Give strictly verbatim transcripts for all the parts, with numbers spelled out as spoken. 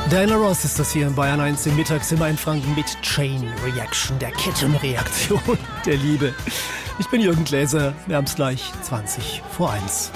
Diana Ross ist das hier in Bayern eins im Mittagszimmer in Franken mit Chain Reaction, der Kettenreaktion der Liebe. Ich bin Jürgen Gläser, wir haben es gleich zwanzig vor eins.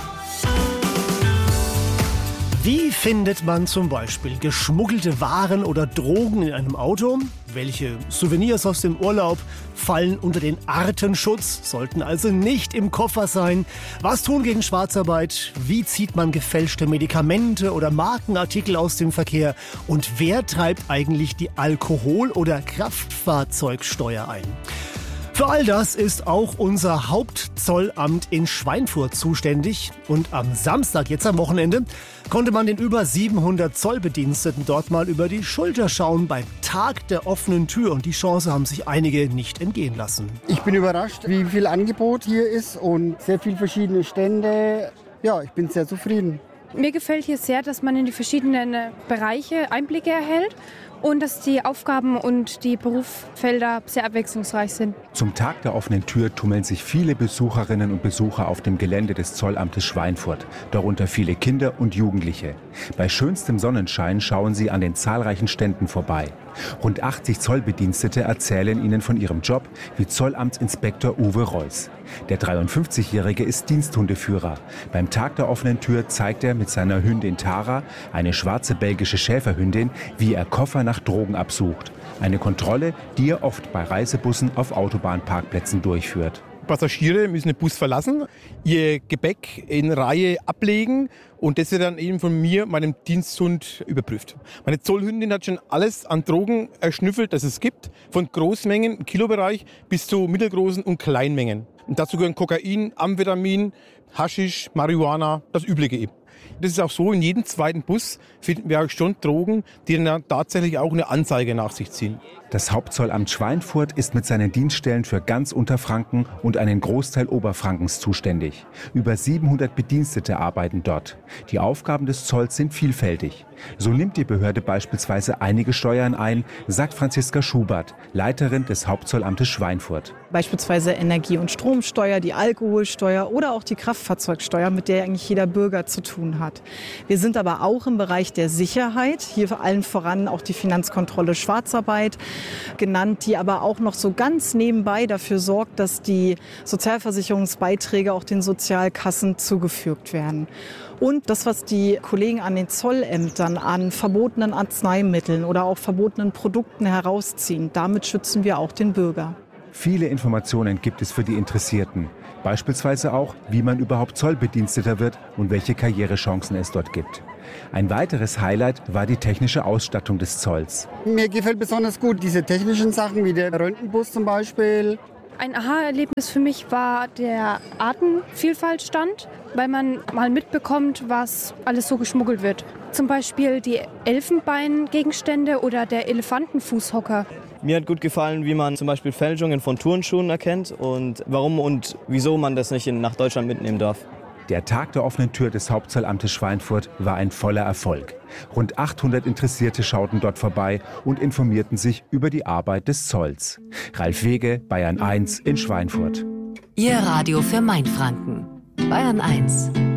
Wie findet man zum Beispiel geschmuggelte Waren oder Drogen in einem Auto? Welche Souvenirs aus dem Urlaub fallen unter den Artenschutz, sollten also nicht im Koffer sein? Was tun gegen Schwarzarbeit? Wie zieht man gefälschte Medikamente oder Markenartikel aus dem Verkehr? Und wer treibt eigentlich die Alkohol- oder Kraftfahrzeugsteuer ein? Für all das ist auch unser Hauptzollamt in Schweinfurt zuständig. Und am Samstag, jetzt am Wochenende, konnte man den über siebenhundert Zollbediensteten dort mal über die Schulter schauen beim Tag der offenen Tür. Und die Chance haben sich einige nicht entgehen lassen. Ich bin überrascht, wie viel Angebot hier ist und sehr viele verschiedene Stände. Ja, ich bin sehr zufrieden. Mir gefällt hier sehr, dass man in die verschiedenen Bereiche Einblicke erhält und dass die Aufgaben und die Berufsfelder sehr abwechslungsreich sind. Zum Tag der offenen Tür tummeln sich viele Besucherinnen und Besucher auf dem Gelände des Zollamtes Schweinfurt, darunter viele Kinder und Jugendliche. Bei schönstem Sonnenschein schauen sie an den zahlreichen Ständen vorbei. Rund achtzig Zollbedienstete erzählen ihnen von ihrem Job, wie Zollamtsinspektor Uwe Reuss. Der dreiundfünfzigjährige ist Diensthundeführer. Beim Tag der offenen Tür zeigt er mit seiner Hündin Tara, eine schwarze belgische Schäferhündin, wie er Koffer nach Drogen absucht. Eine Kontrolle, die er oft bei Reisebussen auf Autobahnparkplätzen durchführt. Passagiere müssen den Bus verlassen, ihr Gepäck in Reihe ablegen und das wird dann eben von mir, meinem Diensthund, überprüft. Meine Zollhündin hat schon alles an Drogen erschnüffelt, das es gibt, von Großmengen im Kilobereich bis zu mittelgroßen und Kleinmengen. Und dazu gehören Kokain, Amphetamin, Haschisch, Marihuana, das Übliche eben. Das ist auch so, in jedem zweiten Bus finden wir auch schon Drogen, die dann tatsächlich auch eine Anzeige nach sich ziehen. Das Hauptzollamt Schweinfurt ist mit seinen Dienststellen für ganz Unterfranken und einen Großteil Oberfrankens zuständig. Über siebenhundert Bedienstete arbeiten dort. Die Aufgaben des Zolls sind vielfältig. So nimmt die Behörde beispielsweise einige Steuern ein, sagt Franziska Schubert, Leiterin des Hauptzollamtes Schweinfurt. Beispielsweise Energie- und Stromsteuer, die Alkoholsteuer oder auch die Kraftfahrzeugsteuer, mit der eigentlich jeder Bürger zu tun hat. Wir sind aber auch im Bereich der Sicherheit, hier vor allem voran auch die Finanzkontrolle Schwarzarbeit genannt, die aber auch noch so ganz nebenbei dafür sorgt, dass die Sozialversicherungsbeiträge auch den Sozialkassen zugefügt werden. Und das, was die Kollegen an den Zollämtern an verbotenen Arzneimitteln oder auch verbotenen Produkten herausziehen, damit schützen wir auch den Bürger. Viele Informationen gibt es für die Interessierten. Beispielsweise auch, wie man überhaupt Zollbediensteter wird und welche Karrierechancen es dort gibt. Ein weiteres Highlight war die technische Ausstattung des Zolls. Mir gefällt besonders gut diese technischen Sachen, wie der Röntgenbus zum Beispiel. Ein Aha-Erlebnis für mich war der Artenvielfaltstand, weil man mal mitbekommt, was alles so geschmuggelt wird. Zum Beispiel die Elfenbeingegenstände oder der Elefantenfußhocker. Mir hat gut gefallen, wie man zum Beispiel Fälschungen von Turnschuhen erkennt und warum und wieso man das nicht nach Deutschland mitnehmen darf. Der Tag der offenen Tür des Hauptzollamtes Schweinfurt war ein voller Erfolg. Rund achthundert Interessierte schauten dort vorbei und informierten sich über die Arbeit des Zolls. Ralf Wege, Bayern eins in Schweinfurt. Ihr Radio für Mainfranken. Bayern eins.